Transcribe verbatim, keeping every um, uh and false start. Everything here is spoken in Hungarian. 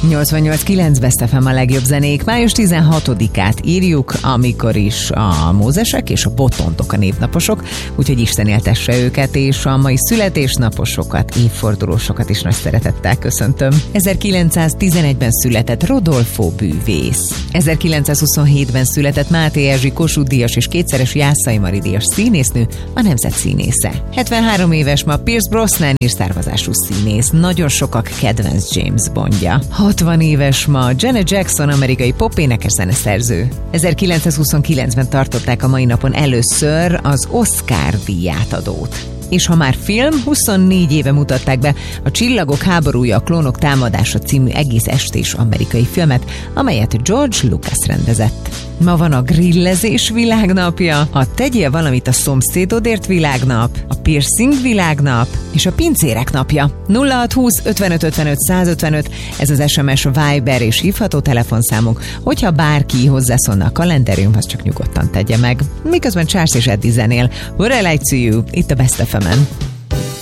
nyolcvannyolc kilenc Best ef em a legjobb zenék. Május tizenhatodikát írjuk, amikor is a mózesek és a botontok a névnaposok, úgyhogy Isten éltesse őket, és a mai születésnaposokat, évfordulósokat is nagy szeretettel köszöntöm. ezerkilencszáztizenegyben született Rodolfo bűvész. ezerkilencszázhuszonhétben született Máté Erzsi Kossuth-díjas és kétszeres Jászai Mari díjas színésznő, a nemzet színésze. hetvenhárom éves ma Pierce Brosnan és származású színész, nagyon sokak kedvenc James Bondja. hatvan éves ma Janet Jackson, amerikai popénekes zeneszerző. ezerkilencszázhuszonkilencben tartották a mai napon először az Oscar díjátadót. És ha már film, huszonnégy éve mutatták be a Csillagok háborúja, a klónok támadása című egész estés amerikai filmet, amelyet George Lucas rendezett. Ma van a grillezés világnapja, a tegyél valamit a szomszédodért világnap, a piercing világnap és a pincérek napja. nulla hatszázhúsz ötvenöt ötvenöt százötvenöt, ez az es em es, Viber és hívható telefonszámunk, hogyha bárki hozzászólna a kalendáriumhoz, csak nyugodtan tegye meg. Miközben Charles és Eddie zenél, What I Like to You, itt a Best ef em-en.